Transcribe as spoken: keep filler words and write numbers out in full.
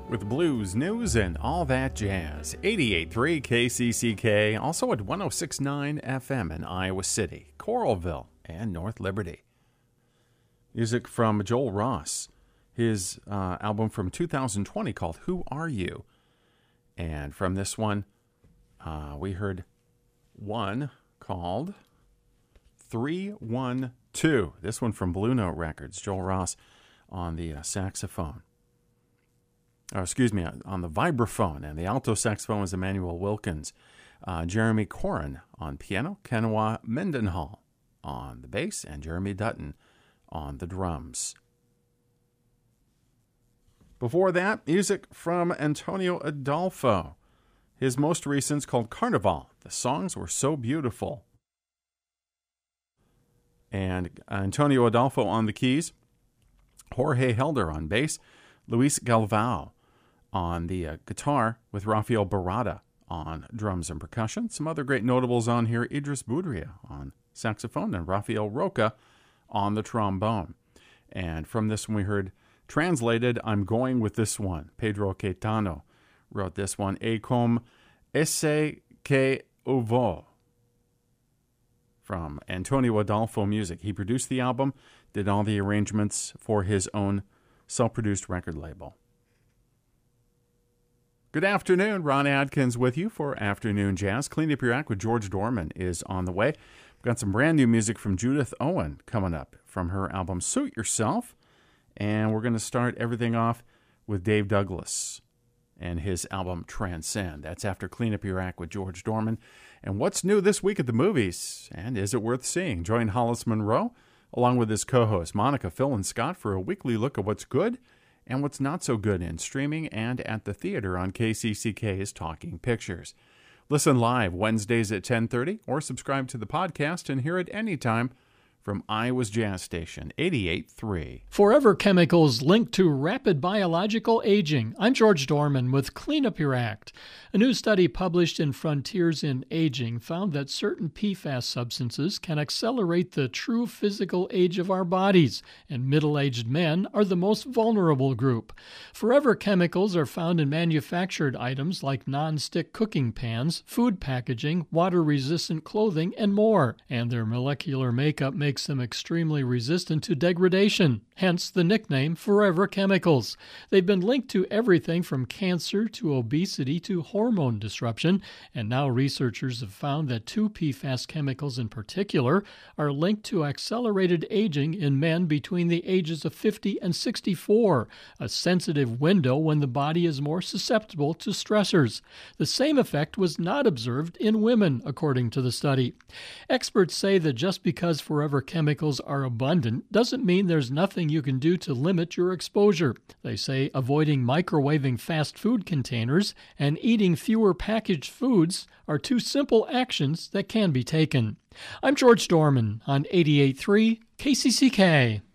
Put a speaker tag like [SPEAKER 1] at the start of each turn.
[SPEAKER 1] with blues, news, and all that jazz. eighty-eight point three K C C K, also at one oh six point nine F M in Iowa City, Coralville, and North Liberty. Music from Joel Ross, his uh, album from two thousand twenty called Who Are You? And from this one, uh, we heard one called three one two. This one from Blue Note Records, Joel Ross on the uh, saxophone. Or excuse me, on the vibraphone, and the alto saxophone was Emmanuel Wilkins. Uh, Jeremy Corin on piano, Kenwa Mendenhall on the bass, and Jeremy Dutton on the drums. Before that, music from Antonio Adolfo. His most recent is called Carnival. The songs were so beautiful. And Antonio Adolfo on the keys, Jorge Helder on bass, Luis Galvao on the uh, guitar, with Rafael Barada on drums and percussion. Some other great notables on here, Idris Boudria on saxophone, and Rafael Roca on the trombone. And from this one we heard, translated, I'm Going With This One. Pedro Caetano wrote this one, E Com Esse Que Uvo, from Antonio Adolfo Music. He produced the album, did all the arrangements for his own self-produced record label. Good afternoon, Ron Adkins with you for Afternoon Jazz. Clean Up Your Act with George Dorman is on the way. We've got some brand new music from Judith Owen coming up from her album Suit Yourself. And we're going to start everything off with Dave Douglas and his album Transcend. That's after Clean Up Your Act with George Dorman. And what's new this week at the movies? And is it worth seeing? Join Hollis Monroe along with his co-hosts Monica, Phil, and Scott for a weekly look at what's good and what's not so good in streaming and at the theater on K C C K's Talking Pictures. Listen live Wednesdays at ten thirty or subscribe to the podcast and hear it anytime from Iowa's Jazz Station, eighty-eight point three.
[SPEAKER 2] Forever Chemicals linked to rapid biological aging. I'm George Dorman with Clean Up Your Act. A new study published in Frontiers in Aging found that certain P FAS substances can accelerate the true physical age of our bodies, and middle-aged men are the most vulnerable group. Forever Chemicals are found in manufactured items like non-stick cooking pans, food packaging, water-resistant clothing, and more, and their molecular makeup makes them extremely resistant to degradation, hence the nickname Forever Chemicals. They've been linked to everything from cancer to obesity to hormone disruption, and now researchers have found that two P FAS chemicals in particular are linked to accelerated aging in men between the ages of fifty and sixty-four, a sensitive window when the body is more susceptible to stressors. The same effect was not observed in women, according to the study. Experts say that just because Forever Chemicals are abundant doesn't mean there's nothing you can do to limit your exposure. They say avoiding microwaving fast food containers and eating fewer packaged foods are two simple actions that can be taken. I'm George Dorman on eighty-eight point three K C C K.